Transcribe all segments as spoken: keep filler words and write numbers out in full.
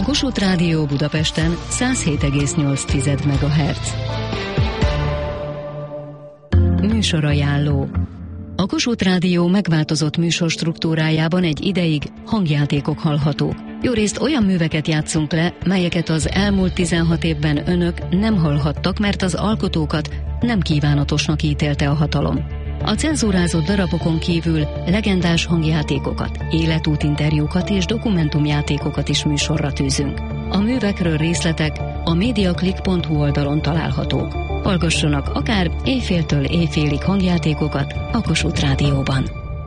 A Kossuth Rádió Budapesten száz hét egész nyolc megahertz. Műsorajánló. A Kossuth Rádió megváltozott műsorstruktúrájában egy ideig hangjátékok hallhatók. Jórészt olyan műveket játszunk le, melyeket az elmúlt tizenhat évben önök nem hallhattak, mert az alkotókat nem kívánatosnak ítélte a hatalom. A cenzúrázott darabokon kívül legendás hangjátékokat, életútinterjúkat és dokumentumjátékokat is műsorra tűzünk. A művekről részletek a mediaclick pont hu oldalon találhatók. Hallgassanak akár éjféltől éjfélig hangjátékokat a Kossuth Rádióban.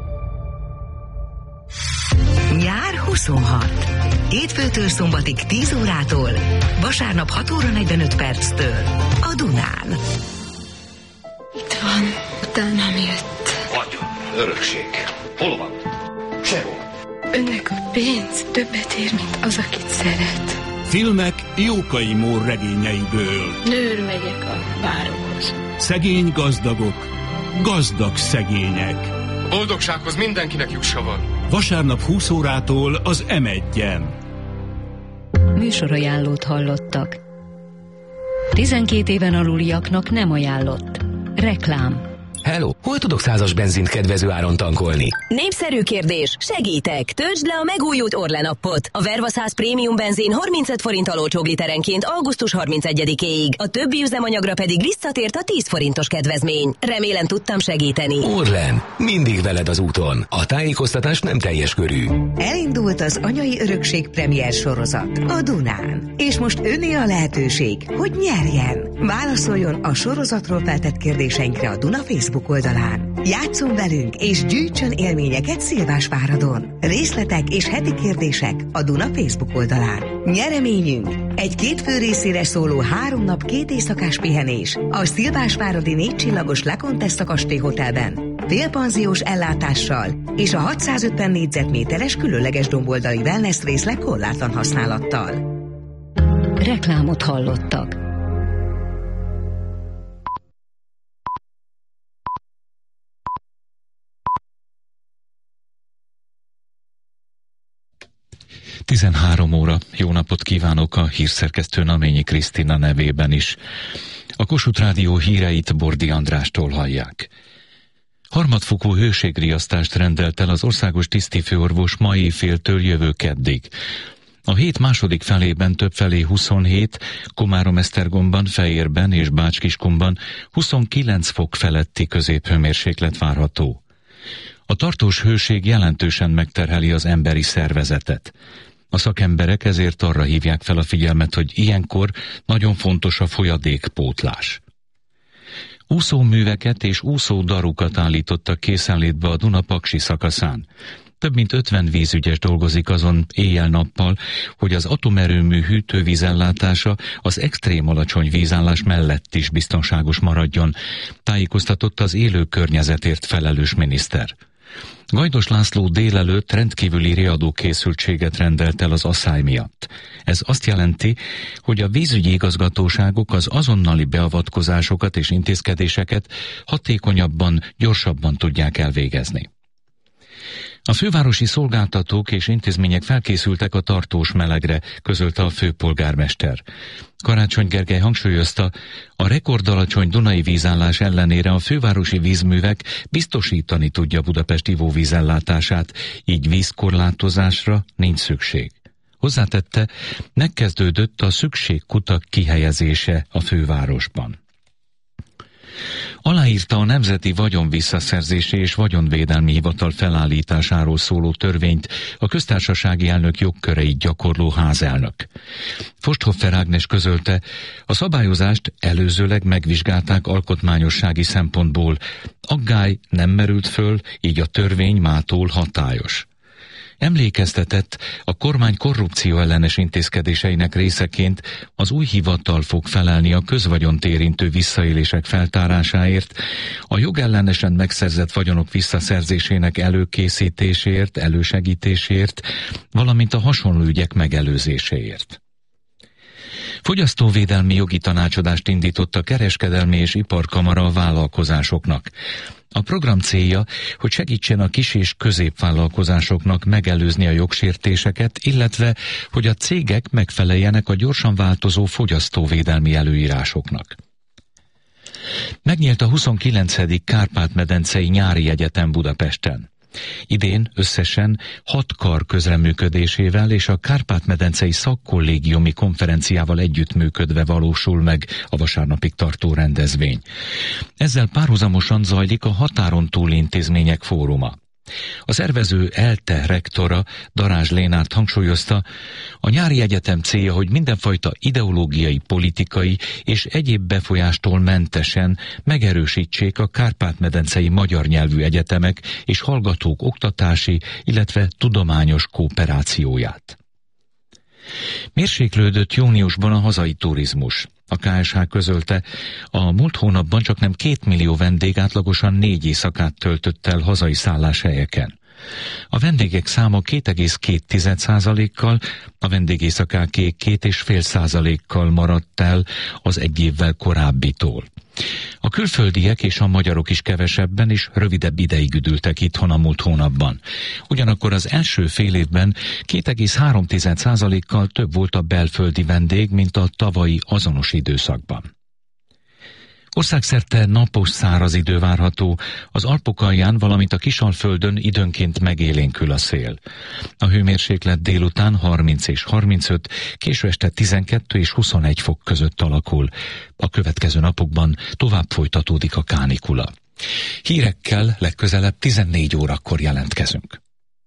Nyár huszonhat. Hétfőtől szombatig tíz órától, vasárnap hat óra negyvenöt perctől a Dunán. Itt van, utánam jött. Adjon, örökség. Hol van? Sehol. Önnek a pénz többet ér, mint az, akit szeret. Filmek Jókai Mór regényeiből. Nőr megyek a várokhoz. Szegény gazdagok, gazdag szegények. A boldogsághoz mindenkinek jussa van. Vasárnap húsz órától az em egyen. Műsorajánlót hallottak. tizenkét éven aluliaknak nem ajánlott. Reklám. Hello, hol tudok százas benzint kedvező áron tankolni? Népszerű kérdés, segítek! Töltsd le a megújult Orlen appot. A Verva száz prémium benzin harmincöt forint alócsóg literenként augusztus harmincegyedikéig, a többi üzemanyagra pedig visszatért a tíz forintos kedvezmény. Remélem tudtam segíteni. Orlen, mindig veled az úton. A tájékoztatás nem teljes körű. Elindult az Anyai Örökség premier sorozat a Dunán. És most öné a lehetőség, hogy nyerjen. Válaszoljon a sorozatról feltett kérdéseinkre a Duna Facebook oldalán. Játsszon velünk és gyűjtsön élményeket Szilvásváradon. Részletek és heti kérdések a Duna Facebook oldalán. Nyereményünk egy két fő részére szóló három nap két éjszakás pihenés a Szilvásváradi négy csillagos La Contessa Kastély Hotelben, félpanziós ellátással és a hatszázötven négyzetméteres különleges domboldali wellness részleg korlátlan használattal. Reklámot hallottak. tizenhárom óra. Jó napot kívánok a hírszerkesztő Naményi Krisztina nevében is. A Kossuth Rádió híreit Bordi Andrástól hallják. Harmadfokú hőségriasztást rendelt el az országos tisztifőorvos ma éjféltől jövő keddig. A hét második felében többfelé huszonhét, Komárom-Esztergomban, Fejérben és Bács-Kiskunban huszonkilenc fok feletti középhőmérséklet várható. A tartós hőség jelentősen megterheli az emberi szervezetet. A szakemberek ezért arra hívják fel a figyelmet, hogy ilyenkor nagyon fontos a folyadékpótlás. Úszóműveket és úszódarukat állítottak készenlétbe a Duna-Paksi szakaszán. Több mint ötven vízügyes dolgozik azon éjjel-nappal, hogy az atomerőmű hűtővízellátása az extrém alacsony vízállás mellett is biztonságos maradjon, tájékoztatott az élő környezetért felelős miniszter. Gajdos László délelőtt rendkívüli riadókészültséget rendelt el az asszály miatt. Ez azt jelenti, hogy a vízügyi igazgatóságok az azonnali beavatkozásokat és intézkedéseket hatékonyabban, gyorsabban tudják elvégezni. A fővárosi szolgáltatók és intézmények felkészültek a tartós melegre, közölte a főpolgármester. Karácsony Gergely hangsúlyozta, a rekordalacsony dunai vízállás ellenére a fővárosi vízművek biztosítani tudja Budapest ivóvízellátását, így vízkorlátozásra nincs szükség. Hozzátette, megkezdődött a szükségkutak kihelyezése a fővárosban. Aláírta a Nemzeti Vagyonvisszaszerzési és Vagyonvédelmi Hivatal felállításáról szóló törvényt a köztársasági elnök jogköreit gyakorló házelnök. Forsthoffer Ágnes közölte, a szabályozást előzőleg megvizsgálták alkotmányossági szempontból. Aggály nem merült föl, így a törvény mától hatályos. Emlékeztetett, a kormány korrupció ellenes intézkedéseinek részeként az új hivatal fog felelni a közvagyont érintő visszaélések feltárásáért, a jogellenesen megszerzett vagyonok visszaszerzésének előkészítéséért, elősegítéséért, valamint a hasonló ügyek megelőzéséért. Fogyasztóvédelmi jogi tanácsadást indított a Kereskedelmi és Iparkamara a vállalkozásoknak. A program célja, hogy segítsen a kis- és középvállalkozásoknak megelőzni a jogsértéseket, illetve, hogy a cégek megfeleljenek a gyorsan változó fogyasztóvédelmi előírásoknak. Megnyílt a huszonkilencedik Kárpát-medencei Nyári Egyetem Budapesten. Idén összesen hat kar közreműködésével és a Kárpát-medencei szakkollégiumi konferenciával együttműködve valósul meg a vasárnapig tartó rendezvény. Ezzel párhuzamosan zajlik a Határon túli intézmények fóruma. A szervező ELTE rektora, Darázs Lénárt hangsúlyozta, a Nyári Egyetem célja, hogy mindenfajta ideológiai, politikai és egyéb befolyástól mentesen megerősítsék a kárpát-medencei magyar nyelvű egyetemek és hallgatók oktatási, illetve tudományos kooperációját. Mérséklődött júniusban a hazai turizmus. A ká es há közölte, a múlt hónapban csaknem két millió vendég átlagosan négy éjszakát töltött el hazai szálláshelyeken. A vendégek száma két egész két százalékkal, a vendégéjszakáké két egész öt százalékkal maradt el az egy évvel korábbitól. A külföldiek és a magyarok is kevesebben és rövidebb ideig üdültek itthon a múlt hónapban. Ugyanakkor az első fél évben két egész három százalékkal több volt a belföldi vendég, mint a tavalyi azonos időszakban. Országszerte napos száraz idő várható, az Alpok alján, valamint a Kisalföldön időnként megélénkül a szél. A hőmérséklet délután harminc és harmincöt, késő este tizenkettő és huszonegy fok között alakul. A következő napokban tovább folytatódik a kánikula. Hírekkel legközelebb tizennégy órakor jelentkezünk.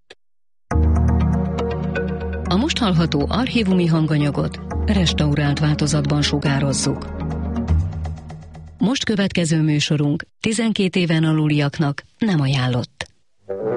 A most hallható archívumi hanganyagot restaurált változatban sugározzuk. Most következő műsorunk tizenkét éven aluliaknak nem ajánlott.